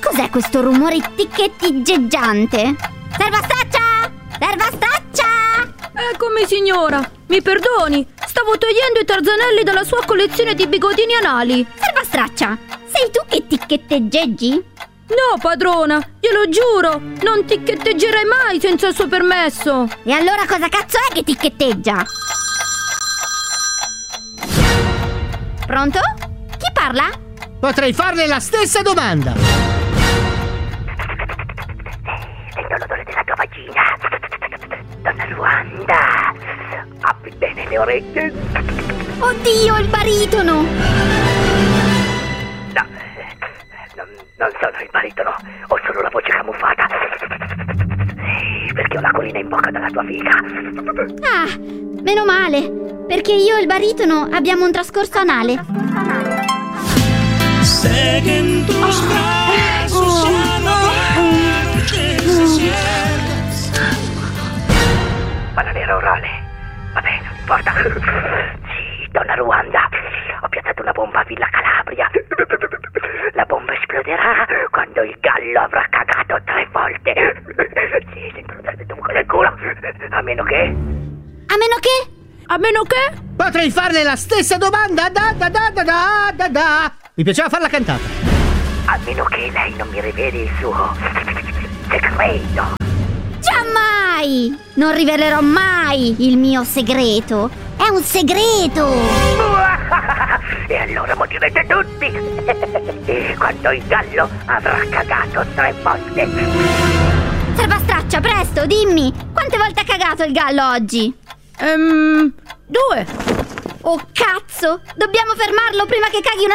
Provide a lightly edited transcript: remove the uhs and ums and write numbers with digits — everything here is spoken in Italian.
Cos'è questo rumore ticchetigeggiante? Servastraccia! Servastraccia! Eccomi, signora. Mi perdoni, stavo togliendo i tarzanelli dalla sua collezione di bigodini anali. Servastraccia, sei tu che ticchetteggi? No, padrona, glielo giuro, non ticchetteggerei mai senza il suo permesso. E allora cosa cazzo è che ticchetteggia? Pronto? Chi parla? Potrei farle la stessa domanda. Sento l'odore della tua vagina. Donna Ruanda, apri bene le orecchie. Oddio, il baritono! No, non sono il baritono, ho solo la voce camuffata. Sì, perché ho la colina in bocca dalla tua figa. Ah, meno male, perché io e il baritono abbiamo un trascorso anale. Sé que en tus brazos ya no habrá desiertos. Bananera orale. Vabbè, non importa. Sì, donna Ruanda, ho piazzato una bomba a Villa Calabria. La bomba esploderà quando il gallo avrà cagato 3 volte. Sì, sento l'odore del tuo buco del culo. A meno che... A meno che? A meno che? Potrei farle la stessa domanda. Mi piaceva farla cantata. A meno che lei non mi riveli il suo segreto. Giammai! Non rivelerò mai il mio segreto. È un segreto! E allora morirete tutti. Quando il gallo avrà cagato 3 volte. Servastraccia, presto, dimmi! Quante volte ha cagato il gallo oggi? 2. Oh cazzo! Dobbiamo fermarlo prima che caghi una